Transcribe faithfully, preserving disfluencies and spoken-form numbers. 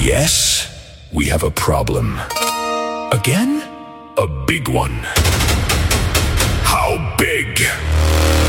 Yes, we have a problem. Again? A big one. How big?